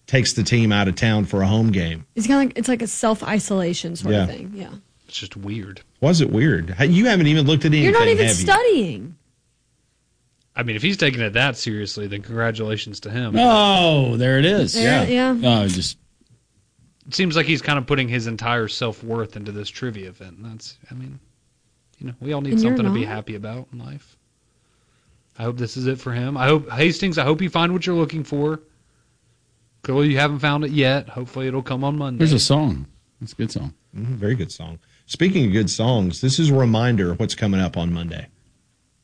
takes the team out of town for a home game. It's kind of like, it's like a self-isolation sort of thing. Yeah. It's just weird. Was it weird? You haven't even looked at anything, You're not even have you? studying. I mean, if he's taking it that seriously, then congratulations to him. Oh, there it is. Yeah. Oh, just It seems like he's kind of putting his entire self-worth into this trivia event. And that's, I mean, we all need And you're something to be not? happy about in life. I hope this is it for him. Hastings, I hope you find what you're looking for. Clearly you haven't found it yet. Hopefully it'll come on Monday. there's a song. It's a good song. Very good song. Speaking of good songs, this is a reminder of what's coming up on Monday.